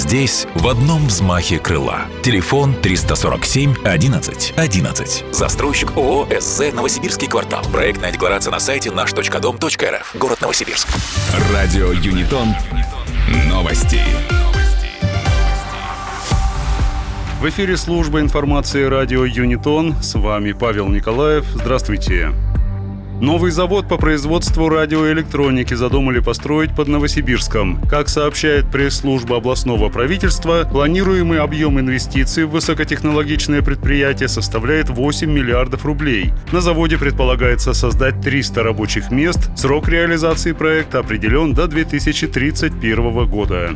здесь в одном взмахе крыла. Телефон 347 11 11. Застройщик ООО «СЗ Новосибирский квартал». Проектная декларация на сайте наш.дом.рф. Город Новосибирск. Радио Юнитон. Новости. В эфире служба информации радио Юнитон. С вами Павел Николаев. Здравствуйте. Новый завод по производству радиоэлектроники задумали построить под Новосибирском. Как сообщает пресс-служба областного правительства, планируемый объем инвестиций в высокотехнологичное предприятие составляет 8 миллиардов рублей. На заводе предполагается создать 300 рабочих мест. Срок реализации проекта определен до 2031 года.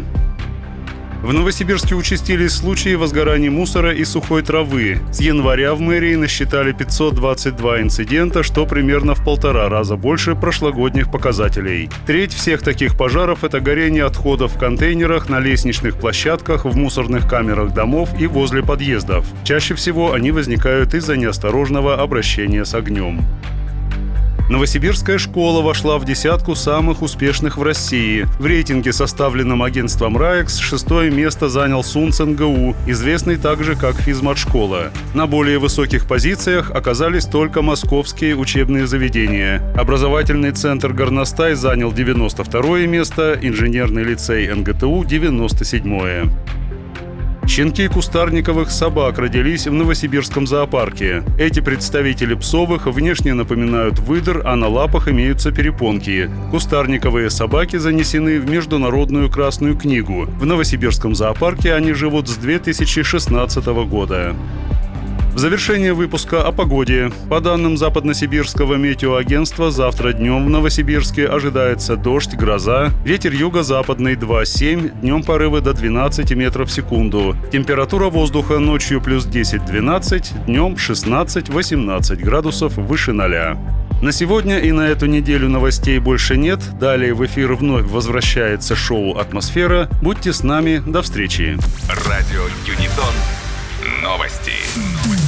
В Новосибирске участились случаи возгорания мусора и сухой травы. С января в мэрии насчитали 522 инцидента, что примерно в 1,5 раза больше прошлогодних показателей. Треть всех таких пожаров – это горение отходов в контейнерах, на лестничных площадках, в мусорных камерах домов и возле подъездов. Чаще всего они возникают из-за неосторожного обращения с огнем. Новосибирская школа вошла в десятку самых успешных в России. В рейтинге, составленном агентством «Раекс», 6-е место занял СУНЦ НГУ, известный также как физмат-школа. На более высоких позициях оказались только московские учебные заведения. Образовательный центр «Горностай» занял 92-е место, инженерный лицей НГТУ – 97-е. Щенки кустарниковых собак родились в Новосибирском зоопарке. Эти представители псовых внешне напоминают выдр, а на лапах имеются перепонки. Кустарниковые собаки занесены в Международную Красную книгу. В Новосибирском зоопарке они живут с 2016 года. В завершение выпуска о погоде. По данным Западносибирского метеоагентства, завтра днем в Новосибирске ожидается дождь, гроза, ветер юго-западный 2,7, днем порывы до 12 метров в секунду. Температура воздуха ночью плюс 10-12, днем 16-18 градусов выше 0. На сегодня и на эту неделю новостей больше нет. Далее в эфир вновь возвращается шоу «Атмосфера». Будьте с нами. До встречи. Радио Юнитон. Новости.